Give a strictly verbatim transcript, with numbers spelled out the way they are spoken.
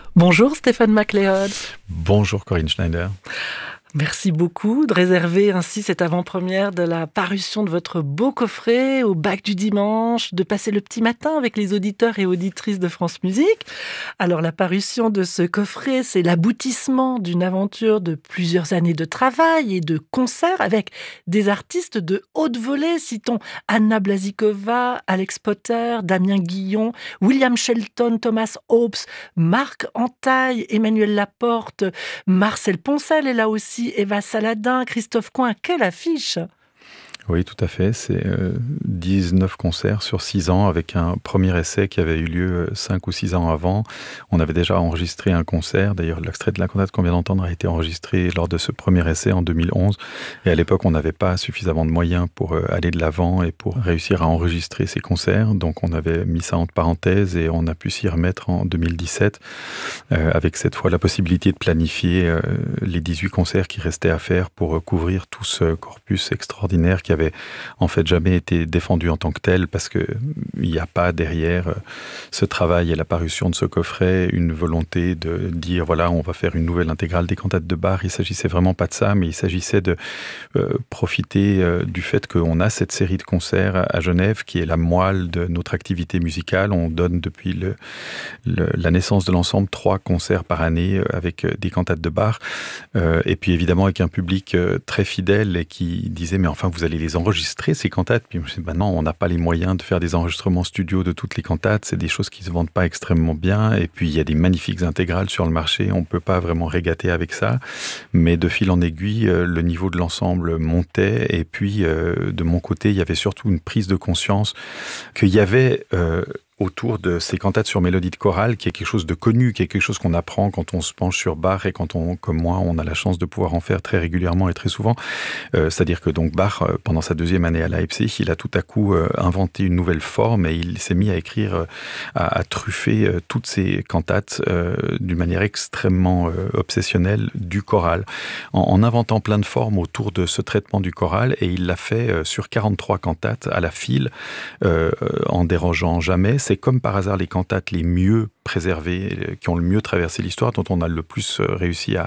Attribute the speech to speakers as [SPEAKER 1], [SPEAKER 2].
[SPEAKER 1] Bonjour Stéphane MacLeod.
[SPEAKER 2] Bonjour Corinne Schneider.
[SPEAKER 1] Merci beaucoup de réserver ainsi cette avant-première de la parution de votre beau coffret au bac du dimanche, de passer le petit matin avec les auditeurs et auditrices de France Musique. Alors la parution de ce coffret, c'est l'aboutissement d'une aventure de plusieurs années de travail et de concerts avec des artistes de haute volée. Citons Anna Blasíková, Alex Potter, Damien Guillon, William Shelton, Thomas Hobbes, Marc Entaille, Emmanuel Laporte, Marcel Poncel est là aussi, Eva Saladin, Christophe Coin. Quelle affiche!
[SPEAKER 2] Oui, tout à fait. C'est euh, dix-neuf concerts sur six ans avec un premier essai qui avait eu lieu cinq ou six ans avant. On avait déjà enregistré un concert. D'ailleurs, l'extrait de la cantate qu'on vient d'entendre a été enregistré lors de ce premier essai en deux mille onze. Et à l'époque, on n'avait pas suffisamment de moyens pour euh, aller de l'avant et pour réussir à enregistrer ces concerts. Donc, on avait mis ça entre parenthèses et on a pu s'y remettre en deux mille dix-sept euh, avec cette fois la possibilité de planifier euh, les dix-huit concerts qui restaient à faire pour euh, couvrir tout ce corpus extraordinaire qui avait en fait jamais été défendu en tant que tel parce que il n'y a pas derrière ce travail et la parution de ce coffret une volonté de dire voilà on va faire une nouvelle intégrale des cantates de Bach. Il s'agissait vraiment pas de ça, mais il s'agissait de euh, profiter euh, du fait qu'on a cette série de concerts à Genève qui est la moelle de notre activité musicale. On donne depuis le, le, la naissance de l'ensemble trois concerts par année avec des cantates de Bach euh, et puis évidemment avec un public euh, très fidèle et qui disait mais enfin vous allez les enregistrer ces cantates. Puis maintenant, on n'a pas les moyens de faire des enregistrements studio de toutes les cantates. C'est des choses qui se vendent pas extrêmement bien. Et puis, il y a des magnifiques intégrales sur le marché. On peut pas vraiment régater avec ça. Mais de fil en aiguille, le niveau de l'ensemble montait. Et puis, euh, de mon côté, il y avait surtout une prise de conscience qu'il y avait... Euh, autour de ces cantates sur mélodie de chorale, qui est quelque chose de connu, qui est quelque chose qu'on apprend quand on se penche sur Bach et quand on, comme moi, on a la chance de pouvoir en faire très régulièrement et très souvent. Euh, c'est-à-dire que donc Bach, pendant sa deuxième année à Leipzig, il a tout à coup euh, inventé une nouvelle forme et il s'est mis à écrire, euh, à, à truffer euh, toutes ces cantates euh, d'une manière extrêmement euh, obsessionnelle du choral, en, en inventant plein de formes autour de ce traitement du choral, et il l'a fait euh, sur quarante-trois cantates à la file, euh, en dérogeant jamais. C'est comme par hasard les cantates les mieux préservées, qui ont le mieux traversé l'histoire, dont on a le plus réussi à,